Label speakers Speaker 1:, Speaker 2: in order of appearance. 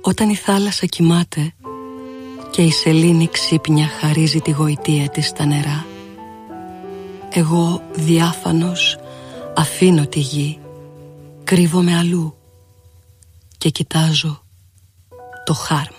Speaker 1: Όταν η θάλασσα κοιμάται και η σελήνη ξύπνια χαρίζει τη γοητεία της στα νερά, εγώ διάφανος αφήνω τη γη, κρύβομαι αλλού και κοιτάζω το χάρμα.